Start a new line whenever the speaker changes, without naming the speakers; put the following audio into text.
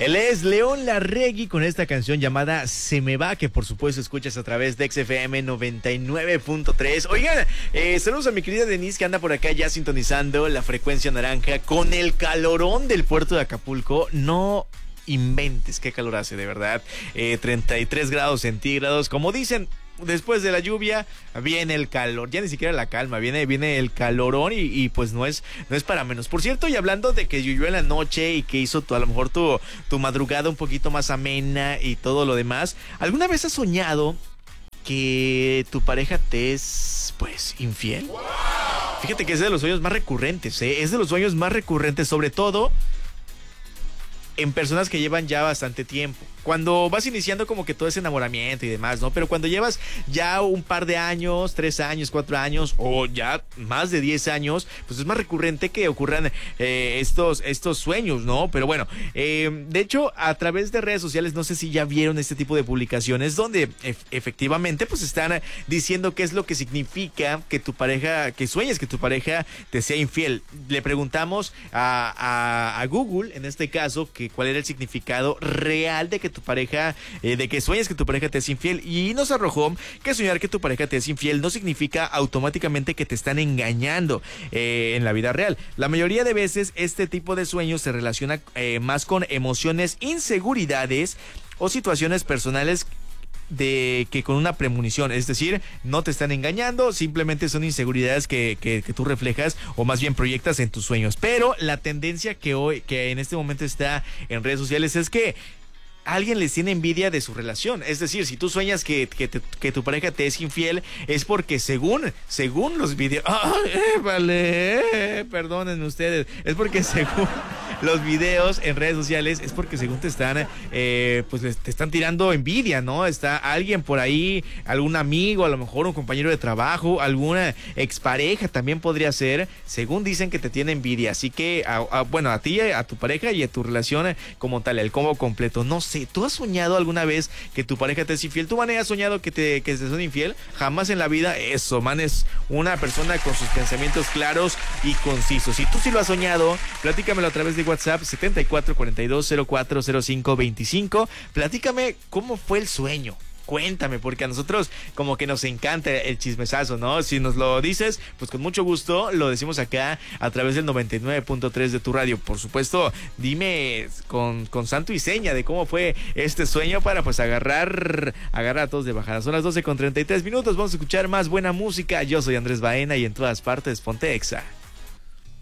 Él es León Larregui con esta canción llamada Se Me Va, que por supuesto escuchas a través de XFM 99.3. Oigan, saludos a mi querida Denise que anda por acá ya sintonizando la frecuencia naranja con el calorón del puerto de Acapulco. No inventes, qué calor hace, de verdad. 33 grados centígrados, como dicen. Después de la lluvia viene el calor, ya ni siquiera la calma, viene el calorón y pues no es para menos. Por cierto, y hablando de que llovió en la noche y que hizo a lo mejor tu madrugada un poquito más amena y todo lo demás, ¿alguna vez has soñado que tu pareja te es pues infiel? ¡Wow! Fíjate que es de los sueños más recurrentes, es de los sueños más recurrentes, sobre todo en personas que llevan ya bastante tiempo. Cuando vas iniciando como que todo ese enamoramiento y demás, ¿no? Pero cuando llevas ya un par de años, 3 años, 4 años o ya más de 10 años, pues es más recurrente que ocurran estos sueños, ¿no? Pero bueno, de hecho, a través de redes sociales, no sé si ya vieron este tipo de publicaciones donde efectivamente pues están diciendo qué es lo que significa que tu pareja, que sueñes que tu pareja te sea infiel. Le preguntamos a Google, en este caso, que cuál era el significado real de que tu pareja, de que sueñes que tu pareja te es infiel, y nos arrojó que soñar que tu pareja te es infiel no significa automáticamente que te están engañando en la vida real. La mayoría de veces este tipo de sueños se relaciona más con emociones, inseguridades o situaciones personales de que con una premonición, es decir, no te están engañando, simplemente son inseguridades que tú reflejas o más bien proyectas en tus sueños. Pero la tendencia que en este momento está en redes sociales es que alguien les tiene envidia de su relación. Es decir, si tú sueñas que tu pareja te es infiel, es porque según los videos... Perdónenme ustedes. Es porque según los videos en redes sociales, es porque según te están, pues te están tirando envidia, ¿no? Está alguien por ahí, algún amigo, a lo mejor un compañero de trabajo, alguna expareja también podría ser, según dicen que te tiene envidia. Así que, bueno, a ti, a tu pareja y a tu relación como tal, el combo completo. No sé, ¿tú has soñado alguna vez que tu pareja te es infiel? ¿Tú, Mané, has soñado que te son infiel? Jamás en la vida. Eso, man, es una persona con sus pensamientos claros y concisos. Si tú sí lo has soñado, platícamelo a través de WhatsApp 7442040525. Platícame cómo fue el sueño. Cuéntame, porque a nosotros como que nos encanta el chismesazo, ¿no? Si nos lo dices, pues con mucho gusto lo decimos acá a través del 99.3 de tu radio. Por supuesto, dime con santo y seña de cómo fue este sueño para pues agarrar a todos de bajada. Son las 12:33. Vamos a escuchar más buena música. Yo soy Andrés Baena y en todas partes ponte Exa.